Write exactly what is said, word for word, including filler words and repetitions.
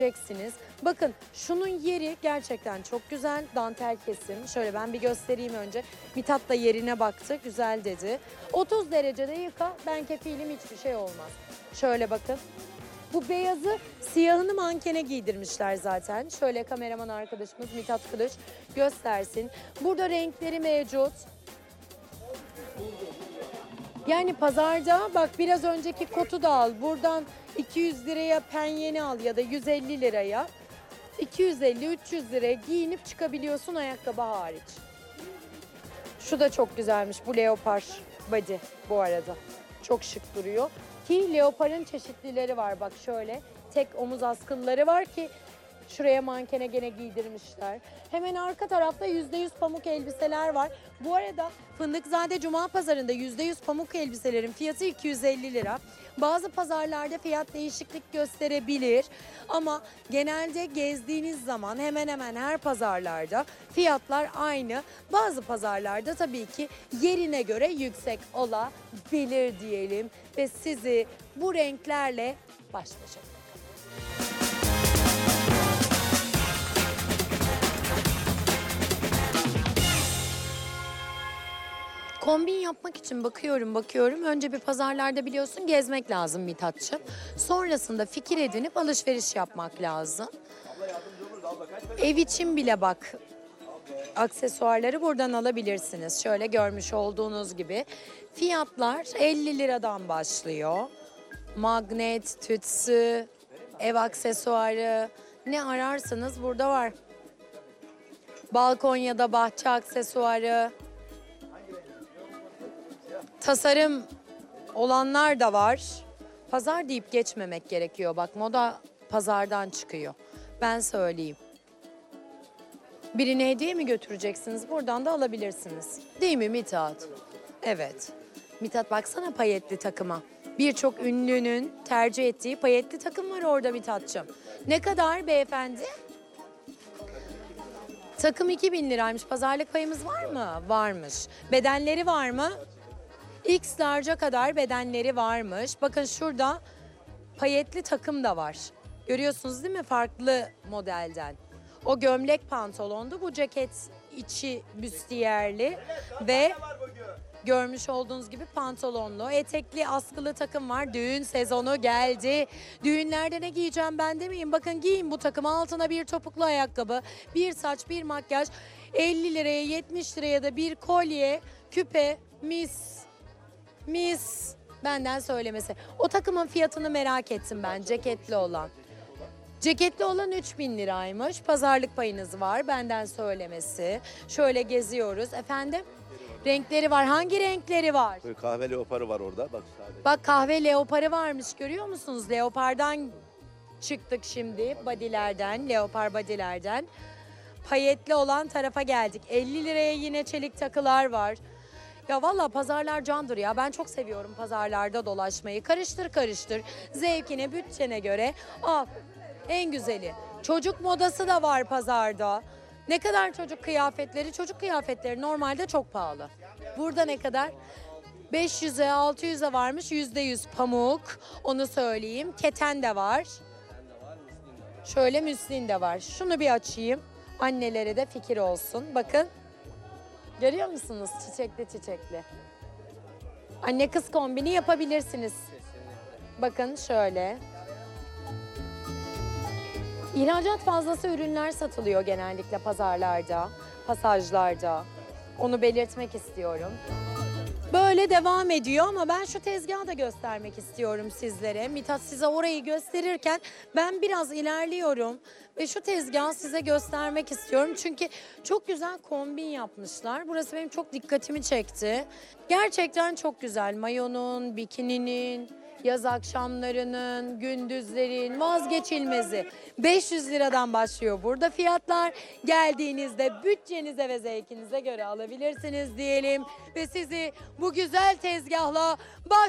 göreceksiniz. Bakın şunun yeri gerçekten çok güzel. Dantel kesim. Şöyle ben bir göstereyim önce. Mithat da yerine baktı. Güzel dedi. otuz derecede yıka. Ben kefilim, hiçbir şey olmaz. Şöyle bakın. Bu beyazı siyahını mankene giydirmişler zaten. Şöyle kameraman arkadaşımız Mithat Kılıç göstersin. Burada renkleri mevcut. Yani pazarda bak biraz önceki kotu da al. Buradan iki yüz liraya penyeni al ya da yüz elli liraya. iki yüz elli üç yüz liraya giyinip çıkabiliyorsun ayakkabı hariç. Şu da çok güzelmiş, bu leopar body bu arada. Çok şık duruyor. Ki leoparın çeşitlileri var bak şöyle. Tek omuz askılları var ki şuraya mankene gene giydirmişler. Hemen arka tarafta yüzde yüz pamuk elbiseler var. Bu arada Fındıkzade Cuma Pazarı'nda yüzde yüz pamuk elbiselerin fiyatı iki yüz elli lira. Bazı pazarlarda fiyat değişiklik gösterebilir. Ama genelde gezdiğiniz zaman hemen hemen her pazarlarda fiyatlar aynı. Bazı pazarlarda tabii ki yerine göre yüksek olabilir diyelim. Ve sizi bu renklerle baş başa bırakalım. Kombin yapmak için bakıyorum bakıyorum. Önce bir pazarlarda biliyorsun gezmek lazım Mithatçığım. Sonrasında fikir edinip alışveriş yapmak lazım. Ev için bile bak, aksesuarları buradan alabilirsiniz. Şöyle görmüş olduğunuz gibi. Fiyatlar elli liradan başlıyor. Magnet, tütsü, ev aksesuarı ne ararsanız burada var. Balkon ya da bahçe aksesuarı. Tasarım olanlar da var. Pazar deyip geçmemek gerekiyor. Bak moda pazardan çıkıyor. Ben söyleyeyim. Birine hediye mi götüreceksiniz? Buradan da alabilirsiniz. Değil mi Mithat? Evet. Mithat baksana payetli takıma. Birçok ünlünün tercih ettiği payetli takım var orada Mithatçığım. Ne kadar beyefendi? Takım iki bin liraymış. Pazarlık payımız var mı? Varmış. Bedenleri var mı? X large'a kadar bedenleri varmış. Bakın şurada payetli takım da var. Görüyorsunuz değil mi? Farklı modelden. O gömlek pantolondu. Bu ceket içi büstiyerli ve görmüş olduğunuz gibi pantolonlu. Etekli askılı takım var. Düğün sezonu geldi. Düğünlerde ne giyeceğim ben demeyin. Bakın giyin bu takımı. Altına bir topuklu ayakkabı, bir saç, bir makyaj. elli liraya, yetmiş liraya da bir kolye, küpe, mis. Mis, benden söylemesi. O takımın fiyatını merak ettim ben, ceketli olan. Ceketli olan üç bin liraymış. Pazarlık payınız var, benden söylemesi. Şöyle geziyoruz. Efendim? Renkleri var. Hangi renkleri var? Böyle kahve leoparı var orada. Bak sadece. Bak kahve leoparı varmış, görüyor musunuz? Leopardan çıktık şimdi, bodylerden, leopar bodylerden. Payetli olan tarafa geldik. elli liraya yine çelik takılar var. Ya valla pazarlar candır ya. Ben çok seviyorum pazarlarda dolaşmayı. Karıştır karıştır. Zevkine, bütçene göre al. En güzeli. Çocuk modası da var pazarda. Ne kadar çocuk kıyafetleri? Çocuk kıyafetleri normalde çok pahalı. Burada ne kadar? beş yüze altı yüze varmış. yüzde yüz pamuk. Onu söyleyeyim. Keten de var. Şöyle müslin de var. Şunu bir açayım. Annelere de fikir olsun. Bakın. Görüyor musunuz? Çiçekli çiçekli. Anne kız kombini yapabilirsiniz. Bakın şöyle. İhracat fazlası ürünler satılıyor genellikle pazarlarda, pasajlarda. Onu belirtmek istiyorum. Böyle devam ediyor ama ben şu tezgahı da göstermek istiyorum sizlere. Mithat size orayı gösterirken ben biraz ilerliyorum ve şu tezgahı size göstermek istiyorum. Çünkü çok güzel kombin yapmışlar. Burası benim çok dikkatimi çekti. Gerçekten çok güzel. Mayonun, bikininin, yaz akşamlarının, gündüzlerin vazgeçilmezi. beş yüz liradan başlıyor burada fiyatlar. Geldiğinizde bütçenize ve zevkinize göre alabilirsiniz diyelim. Ve sizi bu güzel tezgahla baş